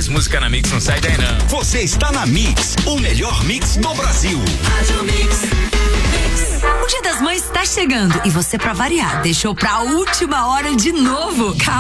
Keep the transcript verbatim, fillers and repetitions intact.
mais música na Mix, não sai daí não. Você está na Mix, o melhor mix do Brasil. Rádio Mix. O Dia das Mães está chegando e você, pra variar, deixou pra última hora de novo. Calma.